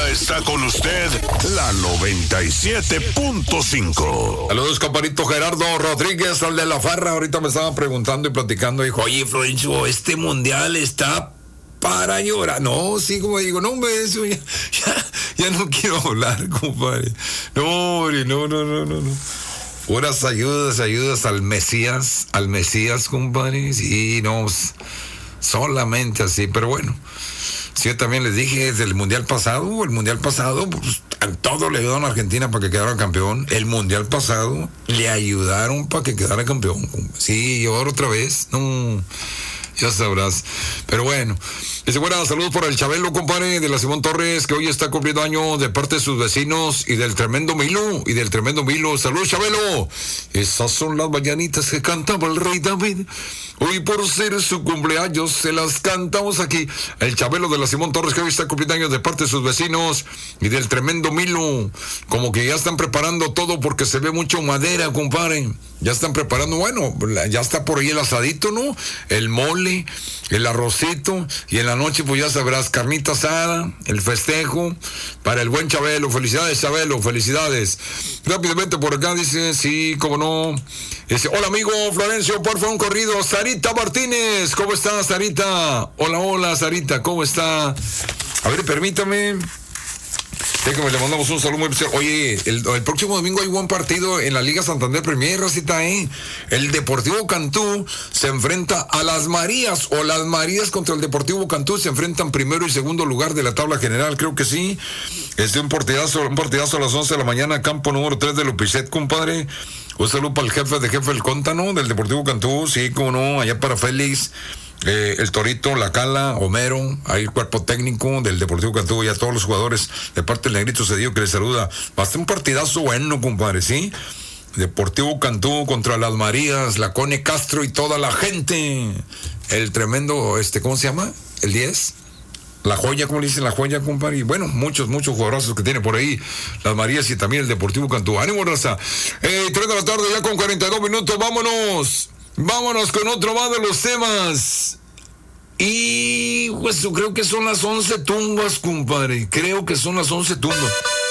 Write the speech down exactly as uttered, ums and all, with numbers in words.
Ahora está con usted la noventa y siete punto cinco. Saludos, compadrito Gerardo Rodríguez, al de la farra. Ahorita me estaba preguntando y platicando. Dijo, oye, Florencio, este mundial está para llorar. No, sí, como digo, no, hombre, eso ya, ya, ya no quiero hablar, compadre. No, hombre, no, no, no, no, no. Puras ayudas, ayudas al Mesías, al Mesías, compadre. Sí, no, solamente así, pero bueno. Sí, yo también les dije desde el mundial pasado, el mundial pasado, pues a todo le ayudaron a Argentina para que quedara campeón. El mundial pasado le ayudaron para que quedara campeón. Sí, y ahora otra vez, no, ya sabrás. Pero bueno, dice, buenas, saludos por el Chabelo, compadre, de la Simón Torres, que hoy está cumpliendo años de parte de sus vecinos y del tremendo Milo, y del tremendo Milo. Saludos, Chabelo. Esas son las mañanitas que cantaba el rey David. Hoy por ser su cumpleaños se las cantamos aquí. El Chabelo de la Simón Torres, que hoy está cumpliendo años de parte de sus vecinos y del tremendo Milo. Como que ya están preparando todo porque se ve mucho madera, compadre. Ya están preparando, bueno, ya está por ahí el asadito, ¿no? El mole, el arrocito, y en la noche pues ya sabrás, carnita asada, el festejo para el buen Chabelo. Felicidades, Chabelo, felicidades. Rápidamente por acá dice, sí, cómo no. Dice, hola amigo Florencio, por favor un corrido. Sarita Martínez, ¿cómo está, Sarita? Hola, hola, Sarita, ¿cómo está? A ver, permítame. Déjame, le mandamos un saludo muy especial. Oye, el, el próximo domingo hay buen partido en la Liga Santander Premier, Rosita, ¿eh? El Deportivo Cantú se enfrenta a Las Marías, o Las Marías contra el Deportivo Cantú se enfrentan primero y segundo lugar de la tabla general, creo que sí. Es un partidazo, un partidazo a las once de la mañana, campo número tres de Lupicet, compadre. Un saludo para el jefe de jefe del Cóntano, del Deportivo Cantú, sí, como no, allá para Félix. Eh, el Torito, La Cala, Homero, ahí el cuerpo técnico del Deportivo Cantú y a todos los jugadores de parte del Negrito Cedillo que les saluda. Va a ser un partidazo bueno, compadre, ¿sí? Deportivo Cantú contra Las Marías, la Cone Castro y toda la gente. El tremendo, este, ¿cómo se llama? El diez. La Joya, ¿cómo le dicen? La Joya, compadre. Y bueno, muchos, muchos jugadorazos que tiene por ahí Las Marías y también el Deportivo Cantú. ¡Ánimo, raza! Eh, tres de la tarde ya con cuarenta y dos minutos, vámonos. Vámonos con otro más de los temas. Y pues yo creo que son las once tumbas, compadre. Creo que son las once tumbas.